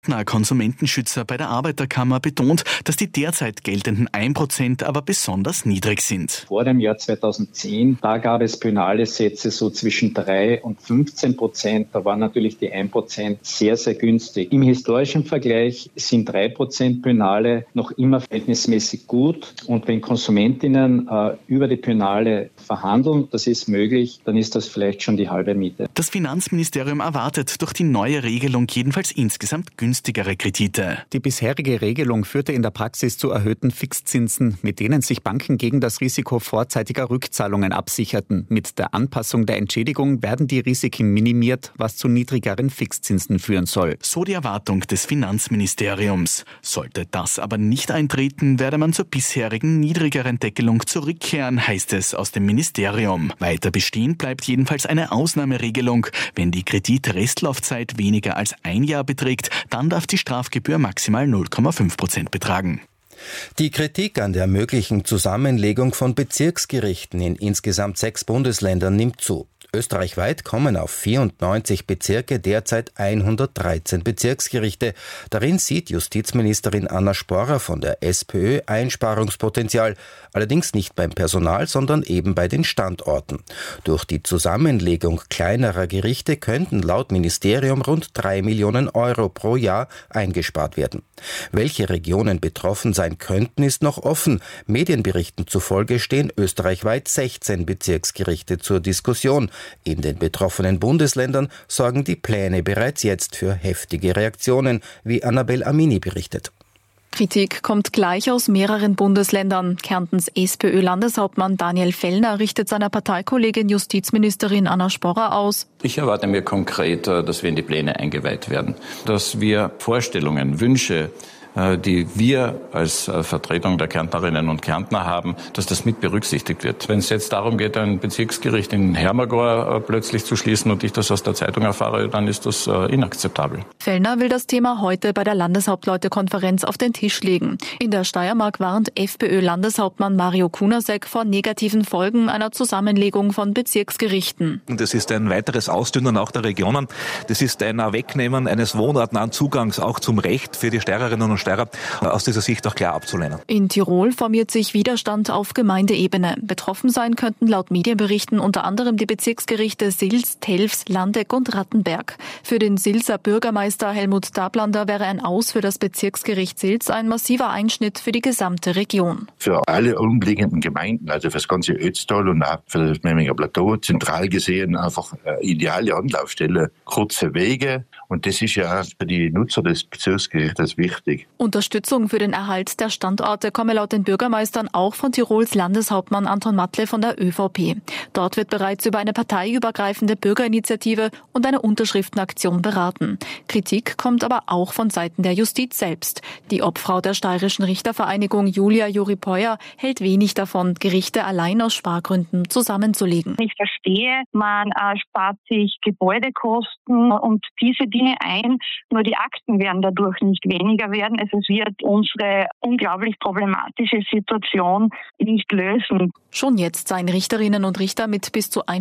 Der Konsumentenschützer bei der Arbeiterkammer betont, dass die derzeit geltenden 1% aber besonders niedrig sind. Vor dem Jahr 2010, da gab es penale Sätze so zwischen 3 und 15%. Da war natürlich die 1% sehr, sehr günstig. Im historischen Vergleich sind 3% Penale noch immer verhältnismäßig gut. Und wenn Konsumentinnen über die Penale verhandeln, das ist möglich, dann ist das vielleicht schon die halbe Miete. Das Finanzministerium erwartet durch die neue Regelung jedenfalls insgesamt günstigere Kredite. Die bisherige Regelung führte in der Praxis zu erhöhten Fixzinsen, mit denen sich Banken gegen das Risiko vorzeitiger Rückzahlungen absicherten. Mit der Anpassung der Entschädigung werden die Risiken minimiert, was zu niedrigeren Fixzinsen führen soll. So die Erwartung des Finanzministeriums. Sollte das aber nicht eintreten, werde man zur bisherigen niedrigeren Deckelung zurückkehren, heißt es aus dem Ministerium. Weiter bestehen bleibt jedenfalls eine Ausnahmeregelung. Wenn die Kreditrestlaufzeit weniger als ein Jahr beträgt, dann darf die Strafgebühr maximal 0,5% betragen. Die Kritik an der möglichen Zusammenlegung von Bezirksgerichten in insgesamt 6 Bundesländern nimmt zu. Österreichweit kommen auf 94 Bezirke derzeit 113 Bezirksgerichte. Darin sieht Justizministerin Anna Sporrer von der SPÖ Einsparungspotenzial. Allerdings nicht beim Personal, sondern eben bei den Standorten. Durch die Zusammenlegung kleinerer Gerichte könnten laut Ministerium rund 3 Millionen Euro pro Jahr eingespart werden. Welche Regionen betroffen sein könnten, ist noch offen. Medienberichten zufolge stehen österreichweit 16 Bezirksgerichte zur Diskussion. In den betroffenen Bundesländern sorgen die Pläne bereits jetzt für heftige Reaktionen, wie Annabel Amini berichtet. Kritik kommt gleich aus mehreren Bundesländern. Kärntens SPÖ-Landeshauptmann Daniel Fellner richtet seiner Parteikollegin Justizministerin Anna Sporrer aus. Ich erwarte mir konkret, dass wir in die Pläne eingeweiht werden, dass wir Vorstellungen, Wünsche, die wir als Vertretung der Kärntnerinnen und Kärntner haben, dass das mit berücksichtigt wird. Wenn es jetzt darum geht, ein Bezirksgericht in Hermagor plötzlich zu schließen und ich das aus der Zeitung erfahre, dann ist das inakzeptabel. Fellner will das Thema heute bei der Landeshauptleutekonferenz auf den Tisch legen. In der Steiermark warnt FPÖ-Landeshauptmann Mario Kunasek vor negativen Folgen einer Zusammenlegung von Bezirksgerichten. Das ist ein weiteres Ausdünnen auch der Regionen. Das ist ein Wegnehmen eines wohnortnahen Zugangs auch zum Recht für die Steirerinnen und Steirer, aus dieser Sicht auch klar abzulehnen. In Tirol formiert sich Widerstand auf Gemeindeebene. Betroffen sein könnten laut Medienberichten unter anderem die Bezirksgerichte Sils, Telfs, Landeck und Rattenberg. Für den Silser Bürgermeister Helmut Dablander wäre ein Aus für das Bezirksgericht Sils ein massiver Einschnitt für die gesamte Region. Für alle umliegenden Gemeinden, also für das ganze Ötztal und auch für das Memminger Plateau, zentral gesehen einfach ideale Anlaufstelle, kurze Wege. Und das ist ja für die Nutzer des Bezirksgerichts wichtig. Unterstützung für den Erhalt der Standorte komme laut den Bürgermeistern auch von Tirols Landeshauptmann Anton Matle von der ÖVP. Dort wird bereits über eine parteiübergreifende Bürgerinitiative und eine Unterschriftenaktion beraten. Kritik kommt aber auch von Seiten der Justiz selbst. Die Obfrau der Steirischen Richtervereinigung Julia Juripeuer hält wenig davon, Gerichte allein aus Spargründen zusammenzulegen. Ich verstehe, man spart sich Gebäudekosten und diese Dinge ein, nur die Akten werden dadurch nicht weniger werden. Es wird unsere unglaublich problematische Situation nicht lösen. Schon jetzt seien Richterinnen und Richter mit bis zu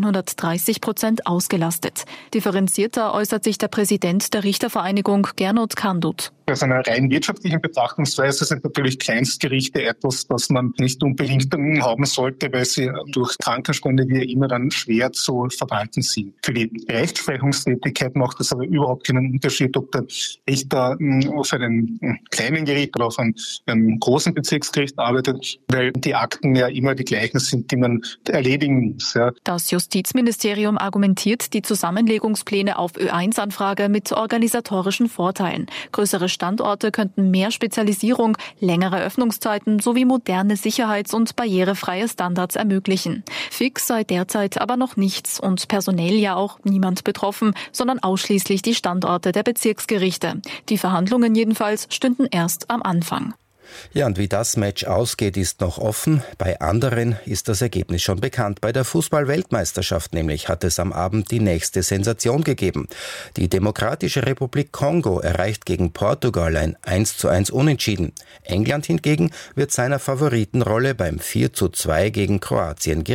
130% ausgelastet. Differenzierter äußert sich der Präsident der Richtervereinigung Gernot Kandut. Aus einer rein wirtschaftlichen Betrachtungsweise sind natürlich Kleinstgerichte etwas, das man nicht unbedingt haben sollte, weil sie durch Krankenstände wie immer dann schwer zu verwalten sind. Für die Rechtsprechungstätigkeit macht es aber überhaupt keinen Unterschied, ob der Richter auf einem kleinen Gericht oder auf einem großen Bezirksgericht arbeitet, weil die Akten ja immer die gleichen sind, die man erledigen muss. Ja. Das Justizministerium argumentiert die Zusammenlegungspläne auf Ö1-Anfrage mit organisatorischen Vorteilen. Größere Standorte könnten mehr Spezialisierung, längere Öffnungszeiten sowie moderne Sicherheits- und barrierefreie Standards ermöglichen. Fix sei derzeit aber noch nichts und personell ja auch niemand betroffen, sondern ausschließlich die Standorte der Bezirksgerichte. Die Verhandlungen jedenfalls stünden erst am Anfang. Ja, und wie das Match ausgeht, ist noch offen. Bei anderen ist das Ergebnis schon bekannt. Bei der Fußball-Weltmeisterschaft nämlich hat es am Abend die nächste Sensation gegeben. Die Demokratische Republik Kongo erreicht gegen Portugal ein 1:1 Unentschieden. England hingegen wird seiner Favoritenrolle beim 4:2 gegen Kroatien gerecht.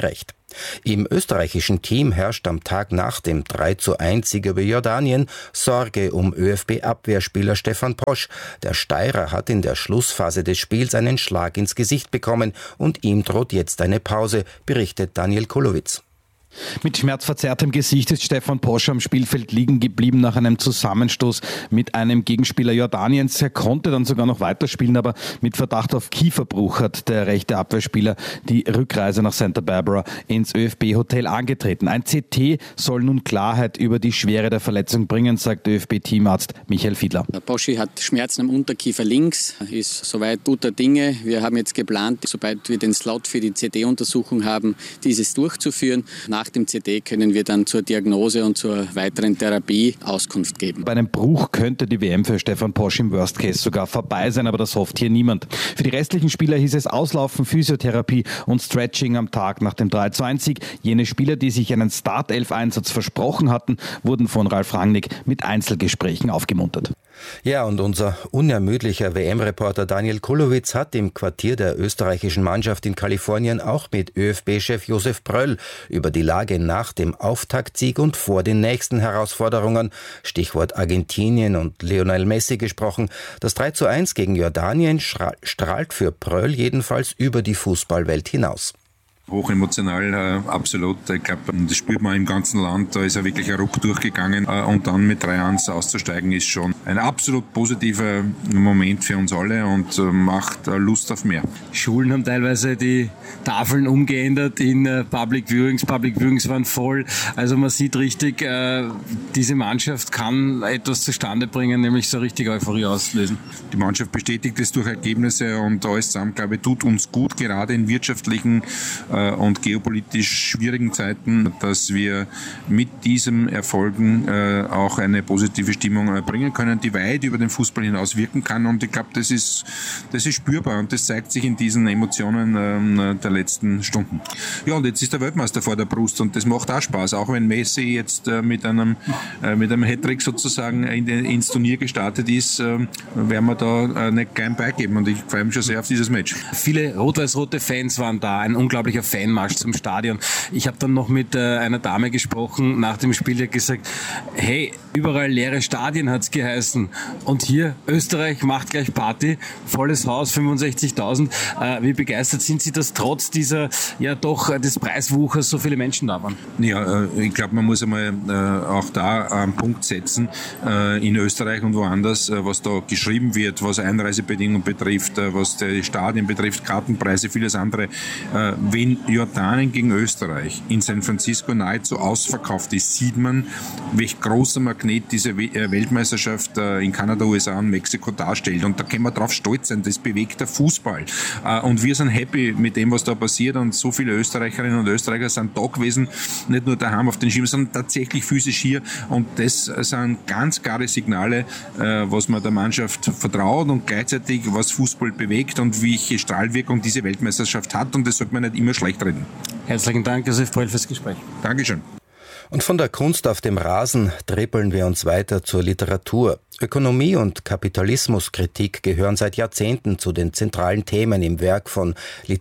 Im österreichischen Team herrscht am Tag nach dem 3:1-Sieg über Jordanien Sorge um ÖFB-Abwehrspieler Stefan Posch. Der Steirer hat in der Schlussphase des Spiels einen Schlag ins Gesicht bekommen und ihm droht jetzt eine Pause, berichtet Daniel Kolowitz. Mit schmerzverzerrtem Gesicht ist Stefan Posch am Spielfeld liegen geblieben nach einem Zusammenstoß mit einem Gegenspieler Jordaniens. Er konnte dann sogar noch weiterspielen, aber mit Verdacht auf Kieferbruch hat der rechte Abwehrspieler die Rückreise nach Santa Barbara ins ÖFB-Hotel angetreten. Ein CT soll nun Klarheit über die Schwere der Verletzung bringen, sagt ÖFB-Teamarzt Michael Fiedler. Der Poschi hat Schmerzen am Unterkiefer links, ist soweit guter Dinge. Wir haben jetzt geplant, sobald wir den Slot für die CT-Untersuchung haben, dieses durchzuführen. Nach dem CT können wir dann zur Diagnose und zur weiteren Therapie Auskunft geben. Bei einem Bruch könnte die WM für Stefan Posch im Worst Case sogar vorbei sein, aber das hofft hier niemand. Für die restlichen Spieler hieß es Auslaufen, Physiotherapie und Stretching am Tag nach dem 3:1-Sieg. Jene Spieler, die sich einen Startelf-Einsatz versprochen hatten, wurden von Ralf Rangnick mit Einzelgesprächen aufgemuntert. Ja, und unser unermüdlicher WM-Reporter Daniel Kolowitz hat im Quartier der österreichischen Mannschaft in Kalifornien auch mit ÖFB-Chef Josef Pröll über die Lage nach dem Auftaktsieg und vor den nächsten Herausforderungen, Stichwort Argentinien und Lionel Messi, gesprochen. Das 3:1 gegen Jordanien strahlt für Pröll jedenfalls über die Fußballwelt hinaus. Hochemotional, absolut. Ich glaube, das spürt man im ganzen Land. Da ist ja wirklich ein Ruck durchgegangen. Und dann mit 3:1 auszusteigen, ist schon ein absolut positiver Moment für uns alle und macht Lust auf mehr. Schulen haben teilweise die Tafeln umgeändert in Public Viewings. Public Viewings waren voll. Also man sieht richtig, diese Mannschaft kann etwas zustande bringen, nämlich so richtig Euphorie auslösen. Die Mannschaft bestätigt es durch Ergebnisse und alles zusammen, glaube ich, tut uns gut, gerade in wirtschaftlichen und geopolitisch schwierigen Zeiten, dass wir mit diesen Erfolgen auch eine positive Stimmung bringen können, die weit über den Fußball hinaus wirken kann. Und ich glaube, das ist spürbar und das zeigt sich in diesen Emotionen der letzten Stunden. Ja, und jetzt ist der Weltmeister vor der Brust und das macht auch Spaß, auch wenn Messi jetzt mit einem Hattrick sozusagen ins Turnier gestartet ist, werden wir da nicht klein beigeben und ich freue mich schon sehr auf dieses Match. Viele rot-weiß-rote Fans waren da, ein unglaublicher Fanmarsch zum Stadion. Ich habe dann noch mit einer Dame gesprochen nach dem Spiel, die hat gesagt, hey, überall leere Stadien hat's geheißen und hier Österreich macht gleich Party, volles Haus, 65.000. Wie begeistert sind Sie, dass trotz dieser, ja doch des Preiswuchers so viele Menschen da waren? Ja, ich glaube, man muss einmal auch da einen Punkt setzen, in Österreich und woanders, was da geschrieben wird, was Einreisebedingungen betrifft, was die Stadien betrifft, Kartenpreise, vieles andere. Wenn Jordanien gegen Österreich in San Francisco nahezu ausverkauft ist, sieht man, welch großer Magnet diese Weltmeisterschaft in Kanada, USA und Mexiko darstellt. Und da können wir drauf stolz sein, das bewegt der Fußball. Und wir sind happy mit dem, was da passiert. Und so viele Österreicherinnen und Österreicher sind da gewesen, nicht nur daheim auf den Schirm, sondern tatsächlich physisch hier. Und das sind ganz klare Signale, was man der Mannschaft vertraut und gleichzeitig, was Fußball bewegt und welche Strahlwirkung diese Weltmeisterschaft hat. Und das sollte man nicht immer schlecht reden. Herzlichen Dank, Josef Pröll, fürs Gespräch. Dankeschön. Und von der Kunst auf dem Rasen trippeln wir uns weiter zur Literatur. Ökonomie und Kapitalismuskritik gehören seit Jahrzehnten zu den zentralen Themen im Werk von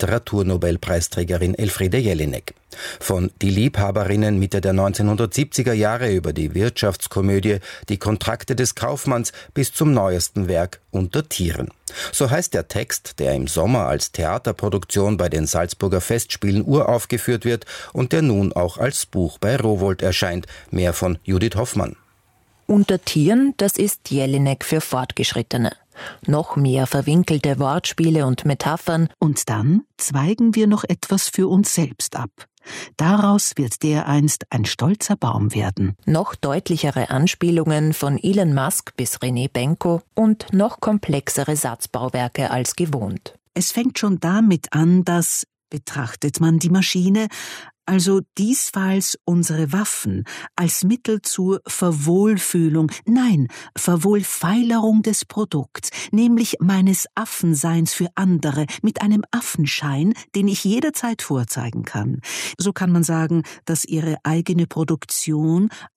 Literaturnobelpreisträgerin Elfriede Jelinek. Von Die Liebhaberinnen Mitte der 1970er Jahre über die Wirtschaftskomödie Die Kontrakte des Kaufmanns bis zum neuesten Werk Unter Tieren. So heißt der Text, der im Sommer als Theaterproduktion bei den Salzburger Festspielen uraufgeführt wird und der nun auch als Buch bei Rowohlt erscheint. Mehr von Judith Hoffmann. Unter Tieren, das ist Jelinek für Fortgeschrittene. Noch mehr verwinkelte Wortspiele und Metaphern. Und dann zweigen wir noch etwas für uns selbst ab. Daraus wird dereinst ein stolzer Baum werden. Noch deutlichere Anspielungen von Elon Musk bis René Benko und noch komplexere Satzbauwerke als gewohnt. Es fängt schon damit an, dass, betrachtet man die Maschine, also diesfalls unsere Waffen als Mittel zur Verwohlfühlung, nein, Verwohlfeilerung des Produkts, nämlich meines Affenseins für andere, mit einem Affenschein, den ich jederzeit vorzeigen kann. So kann man sagen, dass ihre eigene Produktion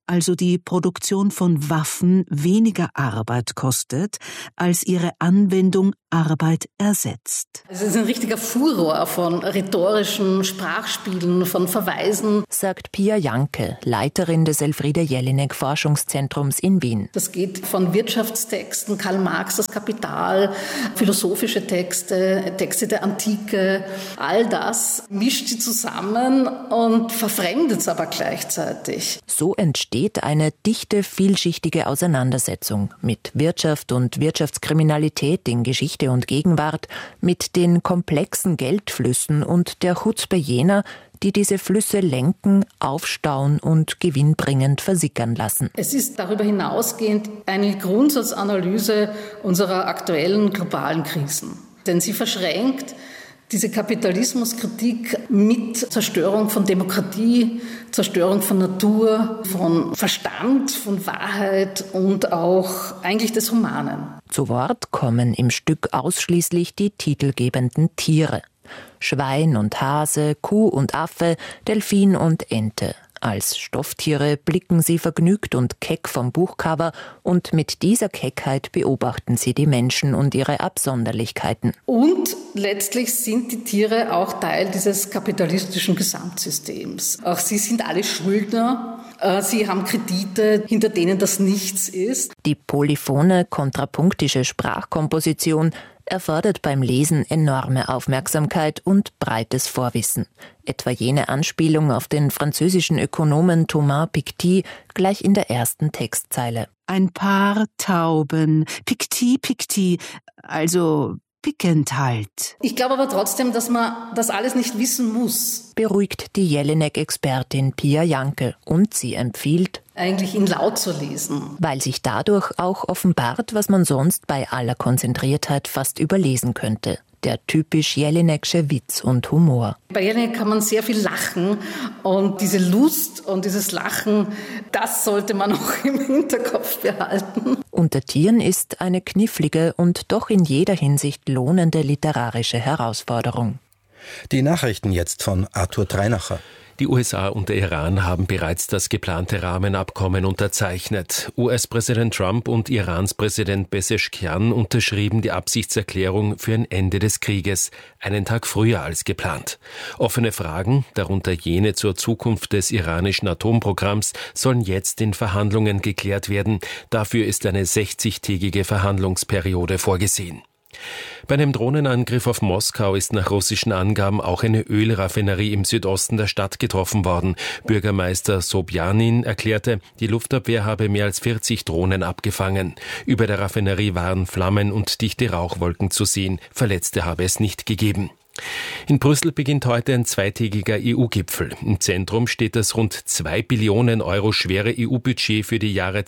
also die Produktion von Waffen, weniger Arbeit kostet, als ihre Anwendung Arbeit ersetzt. Es ist ein richtiger Furor von rhetorischen Sprachspielen, von Verweisen, sagt Pia Janke, Leiterin des Elfriede Jelinek Forschungszentrums in Wien. Das geht von Wirtschaftstexten, Karl Marx, das Kapital, philosophische Texte, Texte der Antike. All das mischt sie zusammen und verfremdet es aber gleichzeitig. So entsteht eine dichte, vielschichtige Auseinandersetzung mit Wirtschaft und Wirtschaftskriminalität in Geschichte und Gegenwart, mit den komplexen Geldflüssen und der Chutzpe jener, die diese Flüsse lenken, aufstauen und gewinnbringend versickern lassen. Es ist darüber hinausgehend eine Grundsatzanalyse unserer aktuellen globalen Krisen. Denn sie verschränkt diese Kapitalismuskritik mit Zerstörung von Demokratie, Zerstörung von Natur, von Verstand, von Wahrheit und auch eigentlich des Humanen. Zu Wort kommen im Stück ausschließlich die titelgebenden Tiere. Schwein und Hase, Kuh und Affe, Delfin und Ente. Als Stofftiere blicken sie vergnügt und keck vom Buchcover und mit dieser Keckheit beobachten sie die Menschen und ihre Absonderlichkeiten. Und letztlich sind die Tiere auch Teil dieses kapitalistischen Gesamtsystems. Auch sie sind alle Schuldner. Sie haben Kredite, hinter denen das nichts ist. Die polyphone, kontrapunktische Sprachkomposition erfordert beim Lesen enorme Aufmerksamkeit und breites Vorwissen. Etwa jene Anspielung auf den französischen Ökonomen Thomas Piketty gleich in der ersten Textzeile. Ein paar Tauben, Piketty, Piketty, also pickend halt. Ich glaube aber trotzdem, dass man das alles nicht wissen muss. Beruhigt die Jelinek-Expertin Pia Janke und sie empfiehlt, eigentlich ihn laut zu lesen. Weil sich dadurch auch offenbart, was man sonst bei aller Konzentriertheit fast überlesen könnte. Der typisch Jelineksche Witz und Humor. Bei Jelinek kann man sehr viel lachen und diese Lust und dieses Lachen, das sollte man auch im Hinterkopf behalten. Unter Tieren ist eine knifflige und doch in jeder Hinsicht lohnende literarische Herausforderung. Die Nachrichten jetzt von Arthur Treinacher. Die USA und der Iran haben bereits das geplante Rahmenabkommen unterzeichnet. US-Präsident Trump und Irans Präsident Pezeshkian unterschrieben die Absichtserklärung für ein Ende des Krieges, einen Tag früher als geplant. Offene Fragen, darunter jene zur Zukunft des iranischen Atomprogramms, sollen jetzt in Verhandlungen geklärt werden. Dafür ist eine 60-tägige Verhandlungsperiode vorgesehen. Bei einem Drohnenangriff auf Moskau ist nach russischen Angaben auch eine Ölraffinerie im Südosten der Stadt getroffen worden. Bürgermeister Sobjanin erklärte, die Luftabwehr habe mehr als 40 Drohnen abgefangen. Über der Raffinerie waren Flammen und dichte Rauchwolken zu sehen. Verletzte habe es nicht gegeben. In Brüssel beginnt heute ein zweitägiger EU-Gipfel. Im Zentrum steht das rund 2 Billionen Euro schwere EU-Budget für die Jahre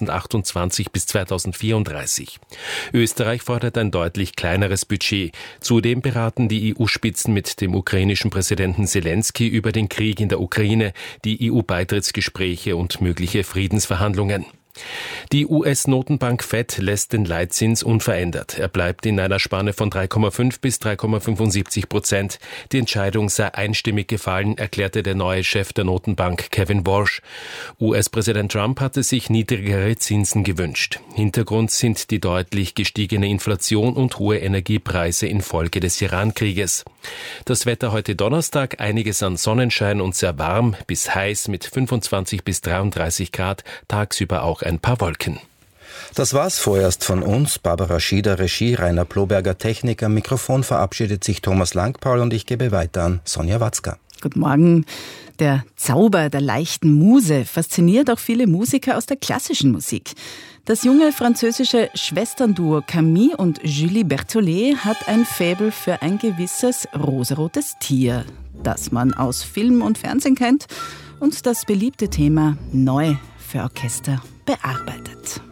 2028 bis 2034. Österreich fordert ein deutlich kleineres Budget. Zudem beraten die EU-Spitzen mit dem ukrainischen Präsidenten Zelensky über den Krieg in der Ukraine, die EU-Beitrittsgespräche und mögliche Friedensverhandlungen. Die US-Notenbank Fed lässt den Leitzins unverändert. Er bleibt in einer Spanne von 3,5 bis 3,75%. Die Entscheidung sei einstimmig gefallen, erklärte der neue Chef der Notenbank Kevin Warsh. US-Präsident Trump hatte sich niedrigere Zinsen gewünscht. Hintergrund sind die deutlich gestiegene Inflation und hohe Energiepreise infolge des Iran-Krieges. Das Wetter heute Donnerstag, einiges an Sonnenschein und sehr warm bis heiß mit 25 bis 33 Grad, tagsüber auch ein paar Wolken. Das war's vorerst von uns. Barbara Schieder, Regie, Rainer Ploberger, Technik. Am Mikrofon verabschiedet sich Thomas Langpaul und ich gebe weiter an Sonja Watzka. Guten Morgen. Der Zauber der leichten Muse fasziniert auch viele Musiker aus der klassischen Musik. Das junge französische Schwesternduo Camille und Julie Berthollet hat ein Faible für ein gewisses rosarotes Tier, das man aus Film und Fernsehen kennt und das beliebte Thema neu für Orchester bearbeitet.